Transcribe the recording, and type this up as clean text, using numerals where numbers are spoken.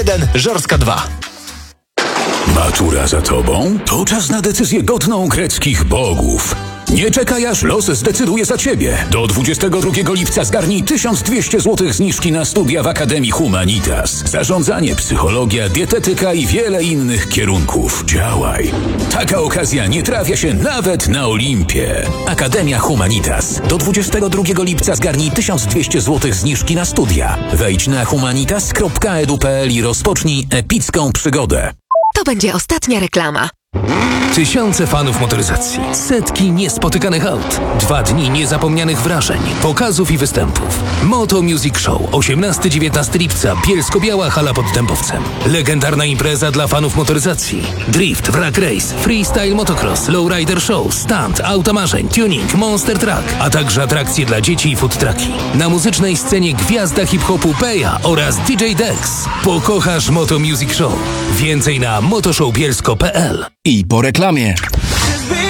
1, Żorska 2. Matura za tobą? To czas na decyzję godną greckich bogów. Nie czekaj, aż los zdecyduje za ciebie. Do 22 lipca zgarnij 1200 zł zniżki na studia w Akademii Humanitas. Zarządzanie, psychologia, dietetyka i wiele innych kierunków. Działaj. Taka okazja nie trafia się nawet na Olimpie. Akademia Humanitas. Do 22 lipca zgarnij 1200 zł zniżki na studia. Wejdź na humanitas.edu.pl i rozpocznij epicką przygodę. To będzie ostatnia reklama. Tysiące fanów motoryzacji, setki niespotykanych aut, 2 dni niezapomnianych wrażeń, pokazów i występów. Moto Music Show, 18-19 lipca, Bielsko-Biała hala pod Dębowcem. Legendarna impreza dla fanów motoryzacji. Drift, wrak race, freestyle motocross, lowrider show, stunt, auta marzeń, tuning, monster truck, a także atrakcje dla dzieci i food trucki. Na muzycznej scenie gwiazda hip-hopu Peja oraz DJ Dex. Pokochasz Moto Music Show. Więcej na motoshowbielsko.pl. I po reklamie.